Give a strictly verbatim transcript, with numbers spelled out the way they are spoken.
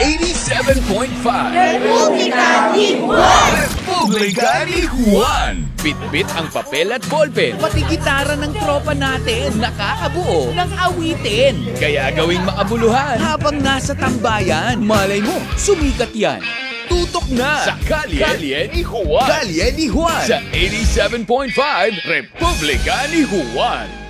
eighty-seven point five. Republika ni Juan! Republika ni Juan. Bit-bit ang papel at ballpen. Pati gitara ng tropa natin. Nakakabuo ng awitin. Kaya gawing makabuluhan habang nasa tambayan. Malay mo, sumikat yan. Tutok na sa Kalye, Kalye ni Juan. Kalye ni Juan. Sa eighty-seven point five, Republika ni Juan.